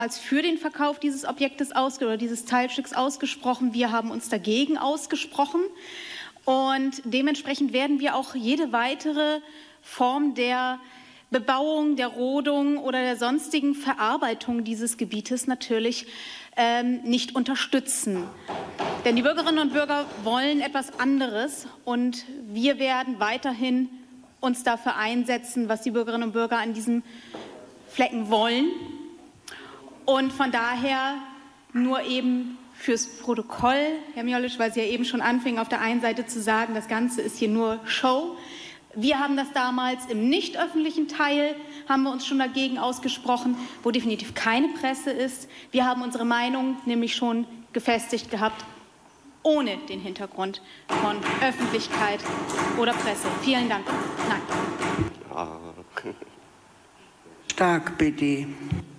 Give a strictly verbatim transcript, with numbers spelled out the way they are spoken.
als für den Verkauf dieses Objektes aus oder dieses Teilstücks ausgesprochen. Wir haben uns dagegen ausgesprochen. Und dementsprechend werden wir auch jede weitere Form der Bebauung, der Rodung oder der sonstigen Verarbeitung dieses Gebietes natürlich ähm, nicht unterstützen. Denn die Bürgerinnen und Bürger wollen etwas anderes und wir werden weiterhin uns dafür einsetzen, was die Bürgerinnen und Bürger an diesem Flecken wollen. Und von daher nur eben fürs Protokoll, Herr Miholic, weil Sie ja eben schon anfingen, auf der einen Seite zu sagen, das Ganze ist hier nur Show. Wir haben das damals im nicht öffentlichen Teil, haben wir uns schon dagegen ausgesprochen, wo definitiv keine Presse ist. Wir haben unsere Meinung nämlich schon gefestigt gehabt, ohne den Hintergrund von Öffentlichkeit oder Presse. Vielen Dank. Nein. Stark, bitte.